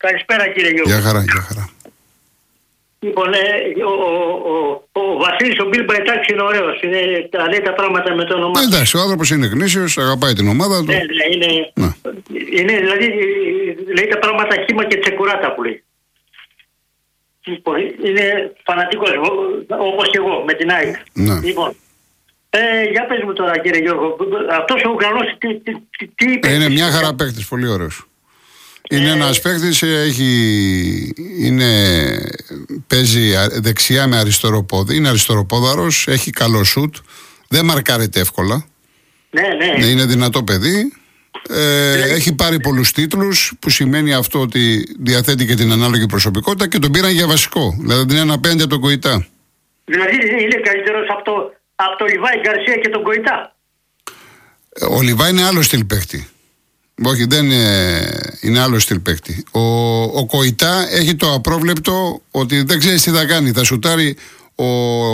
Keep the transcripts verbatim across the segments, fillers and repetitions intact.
Καλησπέρα κύριε Γιώργο. Γεια χαρά, γεια χαρά. Λοιπόν, ε, ο, ο, ο, ο Βασίλης ο Μπίλμπα, εντάξει, είναι ωραίος. Είναι, τα λέει τα πράγματα με το όνομά του. Εντάξει, ο άνθρωπος είναι γνήσιος, αγαπάει την ομάδα του. Ναι, ναι, είναι, ναι. είναι, δηλαδή, λέει τα πράγματα χύμα και τσεκουράτα που λέει. Λοιπόν, είναι φανατικός, όπως και εγώ, με την ΑΕΚ. Ναι. Λοιπόν, ε, για πες μου τώρα κύριε Γιώργο, αυτός ο Ουκρανός τι, τι, τι, τι είπε. Είναι μια χαρά παίκτης, πολύ ωραίος. Είναι ε... ένας παίκτης, έχει, είναι, παίζει δεξιά με αριστερό πόδι, είναι αριστεροπόδαρος, έχει καλό σουτ, δεν μαρκάρεται εύκολα. Ναι, ναι. Ναι, είναι δυνατό παιδί. Ε, ναι. Έχει πάρει πολλούς τίτλους, που σημαίνει αυτό ότι διαθέτει και την ανάλογη προσωπικότητα και τον πήραν για βασικό. Δηλαδή είναι ένα πέντε από τον Κοϊτά. Δηλαδή είναι καλύτερος από το, από το Λιβάη Γκαρσία και τον Κοϊτά. Ο Λιβάη είναι άλλο στυλ παίκτη. Όχι, δεν είναι, είναι άλλο στυλ παίκτη. Ο, ο Κοϊτά έχει το απρόβλεπτο ότι δεν ξέρει τι θα κάνει. Θα σουτάρει. Ο,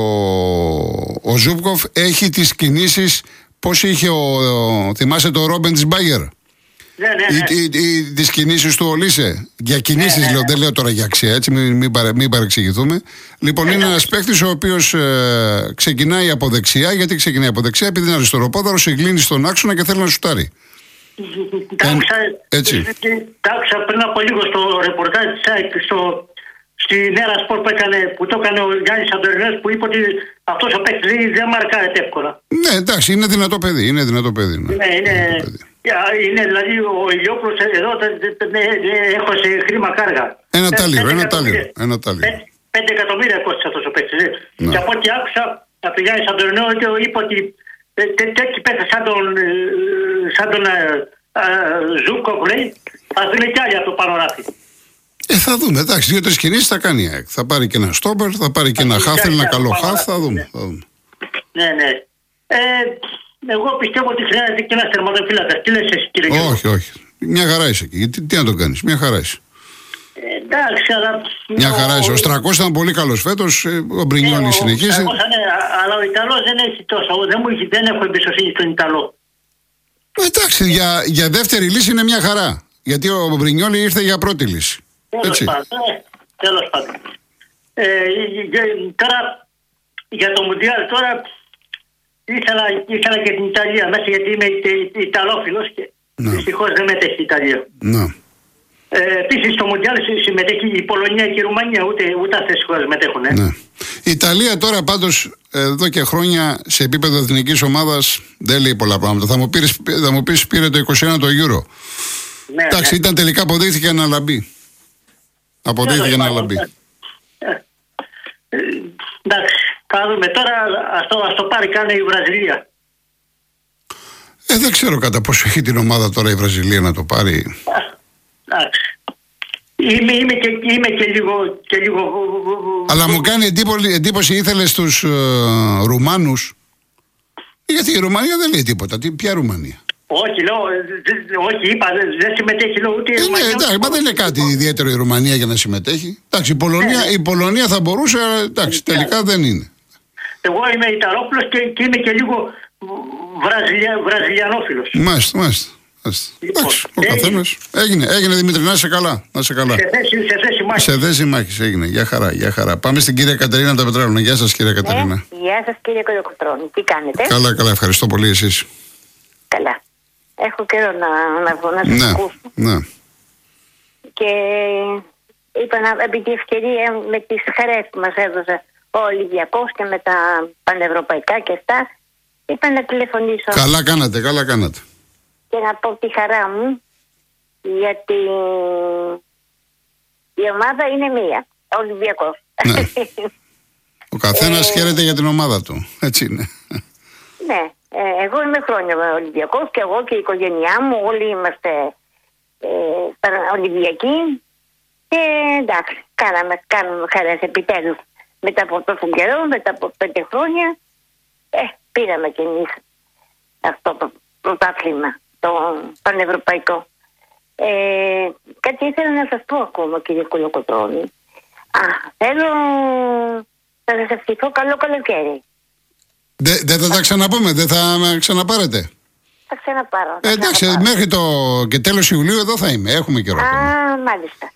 ο Ζούμπκοφ έχει τις κινήσεις. Πώς είχε ο, ο, θυμάσαι το Ρόμπεν της Μπάγερ. Ναι, ναι, ναι. Τις κινήσεις του Ολίσε. Για κινήσεις, ναι, ναι, λέω, δεν λέω τώρα για αξία, έτσι, μην, μην, παρε, μην παρεξηγηθούμε. Λοιπόν, ναι, είναι ναι. ένας παίκτης ο οποίος ε, ξεκινάει από δεξιά. Γιατί ξεκινάει από δεξιά? Επειδή είναι αριστεροπόδαρος, εγκλίνει στον άξονα και θέλει να σουτάρει. Τάξα πριν από λίγο στο ρεπορτάζ της ΑΕΚ στο, στην Νέα Σπορ που, που το έκανε ο Γιάννης Αντορινός, που είπε ότι αυτός ο παίκτης δεν μαρκάρεται εύκολα. Ναι, εντάξει, είναι δυνατό παιδί. Είναι δυνατό παιδί. Ναι, ναι είναι, είναι δηλαδή ο Ηλιόπουλος εδώ έχω σε χρήμα κάργα. Ένα τάλιρο, ένα τάλιρο. Πέντε εκατομμύρια κόστησε αυτός ο παίκτης. Ναι. Και από ό,τι άκουσα από τον Γιάννη Αντορινό, είπε ότι τέτοιοι παίκτες σαν τον, σαν τον Ζούκο, λέει, θα δουν κι άλλοι από το πάνω ράφι. Ε, θα δούμε, εντάξει, δύο-τρεις κινήσεις θα κάνει η ΑΕΚ. Θα πάρει και ένα στόπερ, θα πάρει και ένα χάφ, ένα καλό χάφ, θα δούμε. Θα δούμε. Ναι, ναι. Ε, εγώ πιστεύω ότι χρειάζεται και ένας τερματοφύλακας. Τι λες εσύ κύριε Γιώργο? Όχι, όχι. Μια χαρά είσαι εκεί. Τι, τι να το κάνεις, μια χαρά είσαι. Ε, εντάξει, αλλά... Μια χαρά είσαι. Ο Στρακός ήταν πολύ καλός φέτος, ο Μπρινιόλι συνεχίζει. Ναι, αλλά ο Ιταλός δεν έχει τόσο, δεν, μου, δεν έχω εμπιστοσύνη στον Ιταλό. Εντάξει, για, για δεύτερη λύση είναι μια χαρά. Γιατί ο Μπρινιόλι ήρθε για πρώτη λύση. Τέλος πάντων. Ε, τέλος πάντων. Ε, τώρα, για το Μουντιάλ, τώρα ήθελα, ήθελα και την Ιταλία μέσα, γιατί είμαι Ιταλόφιλος και ναι. Δυστυχώς δεν μετέχει η Ιταλία. Ναι. Ε, επίσης στο Μουντιάλ συμμετέχει η Πολωνία και η Ρουμανία, ούτε, ούτε αυτές τις χώρες μετέχουν. Ε. Ναι. Η Ιταλία τώρα πάντως εδώ και χρόνια σε επίπεδο εθνικής ομάδας δεν λέει πολλά πράγματα. Θα μου πεις, θα μου πεις πήρε το είκοσι ένα το Euro. Ναι, εντάξει, ναι. Ήταν τελικά αποδείχθηκε να λαμπεί. Αποδείχθηκε να λαμπεί. Εντάξει, θα δούμε τώρα, ας το, ας το πάρει κάνε η Βραζιλία. Ε, δεν ξέρω κατά πόσο έχει την ομάδα τώρα η Βραζιλία να το πάρει. Εντάξει. Είμαι, είμαι, και, είμαι και, λίγο, και λίγο... Αλλά μου κάνει εντύπωση, εντύπωση ήθελες τους uh, Ρουμάνους. Γιατί η Ρουμανία δεν λέει τίποτα. Τι, ποια Ρουμανία? Όχι, λέω, όχι, είπα, δεν συμμετέχει, λέω, ούτε η Ρουμανία. Ναι, εντάξει, μα δεν είναι κάτι ιδιαίτερο η Ρουμανία για να συμμετέχει. Εντάξει, η Πολωνία, ναι. η Πολωνία θα μπορούσε, αλλά εντάξει, τελικά δεν είναι. Εγώ είμαι Ιταλόφιλος και, και είμαι και λίγο Βραζιλια, Βραζιλιανόφιλος. Μάλιστα, μάλιστα. Λοιπόν, εντάξει, ο καθένας. Έγινε, έγινε Δημήτρη, να είσαι καλά. Να είσαι καλά. Σε θέση, σε θέση μάχης. Σε θέση μάχης έγινε. Γεια χαρά, γεια χαρά. Πάμε στην κυρία Κατερίνα τα Πετράλωνα. Γεια σας κύριε Κατερίνα. Ε, γεια σας κύριε Κολοκοτρώνη. Τι κάνετε? Καλά, καλά. Ευχαριστώ πολύ εσείς. Καλά. Έχω καιρό να, να βγω να σας ναι, ακούσω. Ναι. Και είπα να, επί τη ευκαιρία με τις χαρές που μας έδωσε ο Ολυμπιακός και με τα πανευρωπαϊκά και αυτά, είπα να τηλεφωνήσω. Καλά κάνατε, καλά κάνατε. Και να πω τη χαρά μου, γιατί η ομάδα είναι μία, ο Ολυμπιακός. Ναι. Ο καθένας ε... χαίρεται για την ομάδα του, έτσι είναι. Ναι, ε, εγώ είμαι χρόνια Ολυμπιακός και εγώ και η οικογένειά μου, όλοι είμαστε ε, Ολυμπιακοί. Και εντάξει, κάναμε, κάνουμε χαρές επιτέλους. Μετά από τόσο καιρό, μετά από πέντε χρόνια, ε, πήραμε κι εμείς αυτό το πρωτάθλημα, το πανευρωπαϊκό. Ε, κάτι ήθελα να σας πω ακόμα, κύριε Κολοκοτρώνη. Α, θέλω να σας ευχηθώ καλό καλοκαίρι. Δεν δε θα τα ξαναπούμε, δεν θα με ξαναπάρετε? Θα ξαναπάρω. Ε, εντάξει, ξαναπάρω. Μέχρι το και τέλος Ιουλίου εδώ θα είμαι, έχουμε καιρό. Α, μάλιστα.